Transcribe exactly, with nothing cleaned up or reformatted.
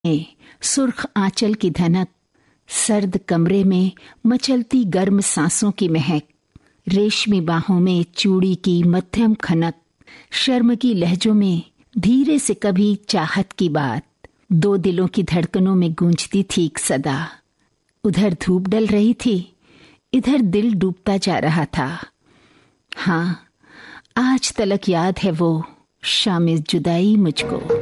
में सुर्ख आंचल की धनक, सर्द कमरे में मचलती गर्म सांसों की महक, रेशमी बाहों में चूड़ी की मध्यम खनक, शर्म की लहजों में धीरे से कभी चाहत की बात, दो दिलों की धड़कनों में गूंजती थी एक सदा। उधर धूप डल रही थी, इधर दिल डूबता जा रहा था। हाँ, आज तलक याद है वो शाम जुदाई मुझको।